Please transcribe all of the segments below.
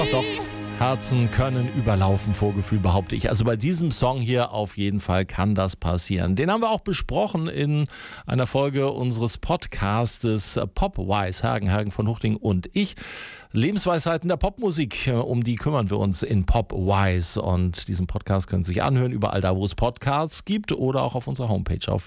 Doch, Herzen können überlaufen vor Gefühl, behaupte ich. Also bei diesem Song hier auf jeden Fall kann das passieren. Den haben wir auch besprochen in einer Folge unseres Podcastes Popwise, Hergen von Huchting und ich. Lebensweisheiten der Popmusik, um die kümmern wir uns in Popwise. Und diesen Podcast können Sie sich anhören, überall da, wo es Podcasts gibt oder auch auf unserer Homepage auf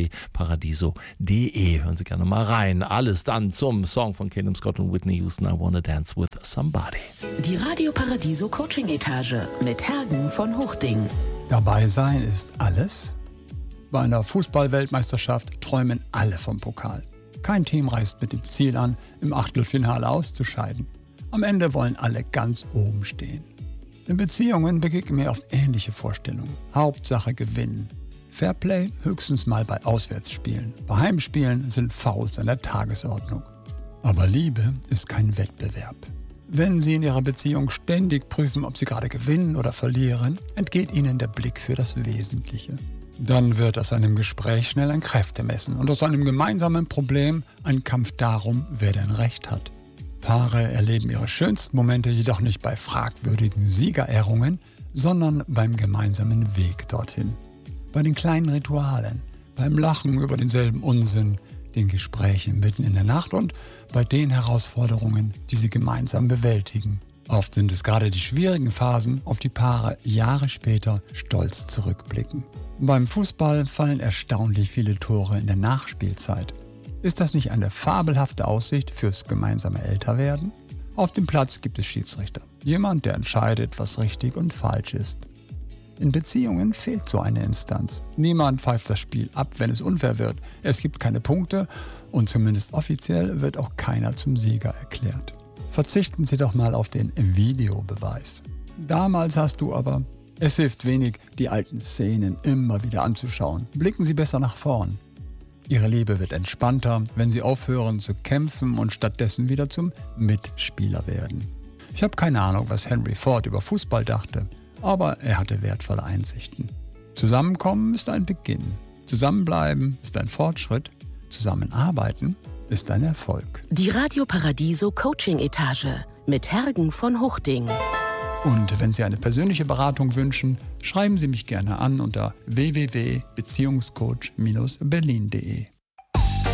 www.paradiso.de. Hören Sie gerne mal rein. Alles dann zum Song von Caleb Scott und Whitney Houston, I Wanna Dance With Somebody. Die Radio Paradiso Coaching Etage mit Hergen von Huchting. Dabei sein ist alles. Bei einer Fußball-Weltmeisterschaft träumen alle vom Pokal. Kein Team reist mit dem Ziel an, im Achtelfinale auszuscheiden. Am Ende wollen alle ganz oben stehen. In Beziehungen begegnen mir oft ähnliche Vorstellungen. Hauptsache gewinnen. Fairplay höchstens mal bei Auswärtsspielen. Bei Heimspielen sind Fouls an der Tagesordnung. Aber Liebe ist kein Wettbewerb. Wenn Sie in Ihrer Beziehung ständig prüfen, ob Sie gerade gewinnen oder verlieren, entgeht Ihnen der Blick für das Wesentliche. Dann wird aus einem Gespräch schnell ein Kräftemessen und aus einem gemeinsamen Problem ein Kampf darum, wer denn Recht hat. Paare erleben ihre schönsten Momente jedoch nicht bei fragwürdigen Siegerehrungen, sondern beim gemeinsamen Weg dorthin. Bei den kleinen Ritualen, beim Lachen über denselben Unsinn, den Gesprächen mitten in der Nacht und bei den Herausforderungen, die sie gemeinsam bewältigen. Oft sind es gerade die schwierigen Phasen, auf die Paare Jahre später stolz zurückblicken. Beim Fußball fallen erstaunlich viele Tore in der Nachspielzeit. Ist das nicht eine fabelhafte Aussicht fürs gemeinsame Älterwerden? Auf dem Platz gibt es Schiedsrichter. Jemand, der entscheidet, was richtig und falsch ist. In Beziehungen fehlt so eine Instanz. Niemand pfeift das Spiel ab, wenn es unfair wird. Es gibt keine Punkte und zumindest offiziell wird auch keiner zum Sieger erklärt. Verzichten Sie doch mal auf den Videobeweis. Damals hast du aber... Es hilft wenig, die alten Szenen immer wieder anzuschauen. Blicken Sie besser nach vorn. Ihre Liebe wird entspannter, wenn Sie aufhören zu kämpfen und stattdessen wieder zum Mitspieler werden. Ich habe keine Ahnung, was Henry Ford über Fußball dachte, aber er hatte wertvolle Einsichten. Zusammenkommen ist ein Beginn. Zusammenbleiben ist ein Fortschritt. Zusammenarbeiten ist ein Erfolg. Die Radio Paradiso Coaching Etage mit Hergen von Huchting. Und wenn Sie eine persönliche Beratung wünschen, schreiben Sie mich gerne an unter www.beziehungscoach-berlin.de.